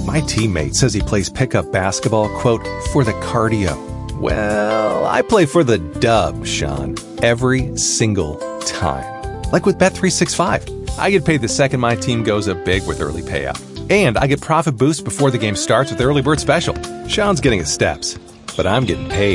My teammate says he plays pickup basketball, quote, for the cardio. Well, I play for the dub, Sean, every single time. Like with Bet365. I get paid the second my team goes up big with early payout. And I get profit boosts before the game starts with the early bird special. Sean's getting his steps, but I'm getting paid.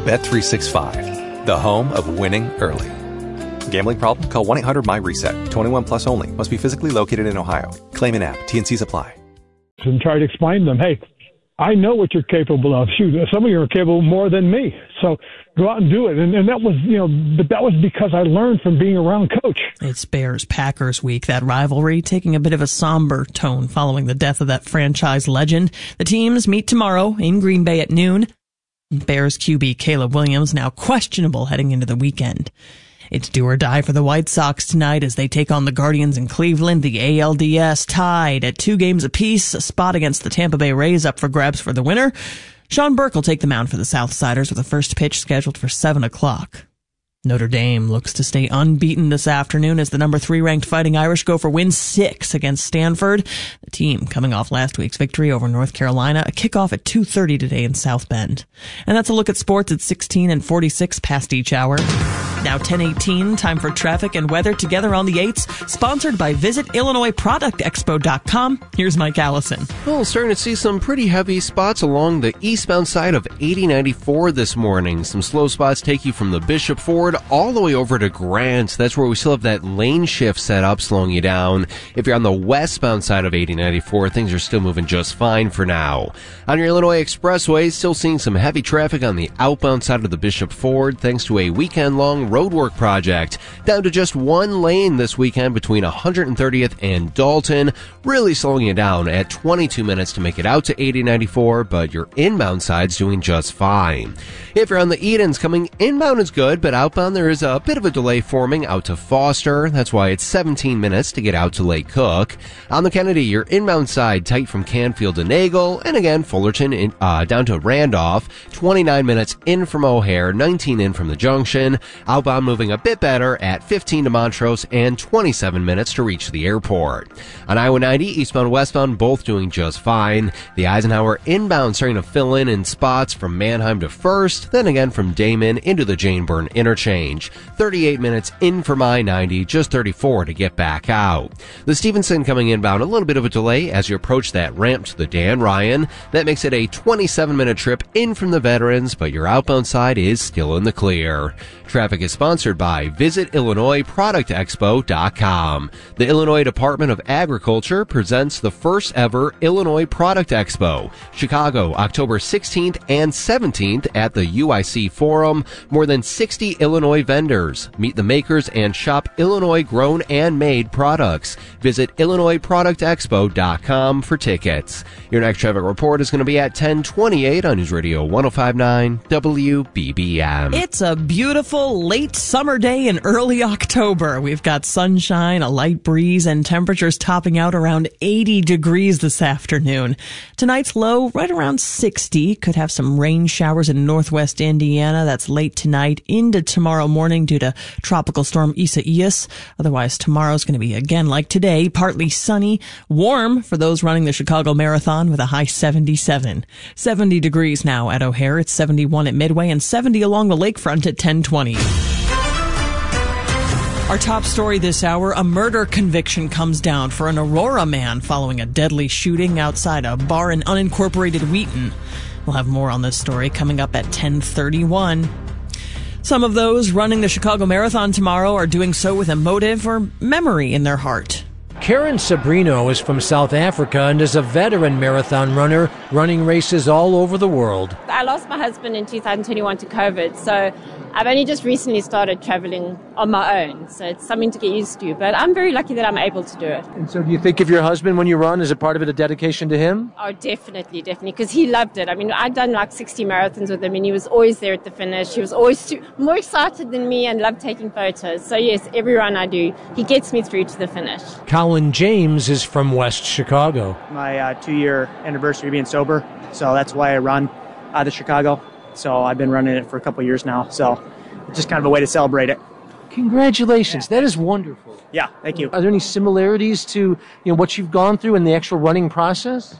Bet365, the home of winning early. Gambling problem? Call 1-800-MY-RESET. 21 plus only. Must be physically located in Ohio. Claim an app. T&Cs apply. And try to explain to them, hey, I know what you're capable of. Shoot, some of you are capable more than me. So go out and do it. And that was, but that was because I learned from being around Coach. It's Bears-Packers week. That rivalry taking a bit of a somber tone following the death of that franchise legend. The teams meet tomorrow in Green Bay at noon. Bears QB Caleb Williams now questionable heading into the weekend. It's do or die for the White Sox tonight as they take on the Guardians in Cleveland. The ALDS tied at 2 games apiece. A spot against the Tampa Bay Rays up for grabs for the winner. Sean Burke will take the mound for the Southsiders with a first pitch scheduled for 7 o'clock. Notre Dame looks to stay unbeaten this afternoon as the number 3 ranked Fighting Irish go for win 6 against Stanford. The team coming off last week's victory over North Carolina. A kickoff at 2:30 today in South Bend. And that's a look at sports at 16 and 46 past each hour. Now 10:18, time for traffic and weather together on the 8s, sponsored by VisitIllinoisProductExpo.com. Here's Mike Allison. Well, starting to see some pretty heavy spots along the eastbound side of 8094 this morning. Some slow spots take you from the Bishop Ford all the way over to Grant. That's where we still have that lane shift set up, slowing you down. If you're on the westbound side of 8094, things are still moving just fine for now. On your Illinois Expressway, still seeing some heavy traffic on the outbound side of the Bishop Ford, thanks to a weekend-long roadwork project. Down to just 1 lane this weekend between 130th and Dalton, really slowing you down at 22 minutes to make it out to 8094, but your inbound side's doing just fine. If you're on the Edens, coming inbound is good, but outbound there is a bit of a delay forming out to Foster. That's why it's 17 minutes to get out to Lake Cook. On the Kennedy, your inbound side tight from Canfield to Nagel, and again Fullerton down to Randolph. 29 minutes in from O'Hare, 19 in from the Junction. Outbound moving a bit better at 15 to Montrose and 27 minutes to reach the airport. On I-190, eastbound, westbound, both doing just fine. The Eisenhower inbound starting to fill in spots from Manheim to First, then again from Damon into the Jane Byrne interchange. 38 minutes in from I-90, just 34 to get back out. The Stevenson coming inbound, a little bit of a delay as you approach that ramp to the Dan Ryan. That makes it a 27-minute trip in from the Veterans, but your outbound side is still in the clear. Traffic is sponsored by VisitIllinoisProductExpo.com. The Illinois Department of Agriculture presents the first ever Illinois Product Expo, Chicago, October 16th and 17th at the UIC Forum. More than 60 Illinois vendors. Meet the makers and shop Illinois grown and made products. Visit IllinoisProductExpo.com for tickets. Your next traffic report is going to be at 10:28 on News Radio 105.9 WBBM. It's a beautiful late summer day in early October. We've got sunshine, a light breeze, and temperatures topping out around 80 degrees this afternoon. Tonight's low right around 60. Could have some rain showers in northwest Indiana. That's late tonight into tomorrow morning due to tropical storm Isaias. Otherwise, tomorrow's going to be again like today, partly sunny, warm for those running the Chicago Marathon with a high 77. 70 degrees now at O'Hare. It's 71 at Midway and 70 along the lakefront at 10:20. Our top story this hour, a murder conviction comes down for an Aurora man following a deadly shooting outside a bar in unincorporated Wheaton. We'll have more on this story coming up at 10:31. Some of those running the Chicago Marathon tomorrow are doing so with a motive or memory in their heart. Karen Sabrino is from South Africa and is a veteran marathon runner running races all over the world. I lost my husband in 2021 to COVID, so I've only just recently started traveling on my own, so it's something to get used to, but I'm very lucky that I'm able to do it. And so do you think of your husband when you run? Is it part of it a dedication to him? Oh, definitely, because he loved it. I mean, I'd done like 60 marathons with him, and he was always there at the finish. He was always more excited than me and loved taking photos. So yes, every run I do, he gets me through to the finish. Colin James is from West Chicago. My 2-year anniversary of being sober, so that's why I run out of Chicago. So I've been running it for a couple of years now, so it's just kind of a way to celebrate it. Congratulations. Yeah. That is wonderful. Yeah, thank you. Are there any similarities to what you've gone through in the actual running process?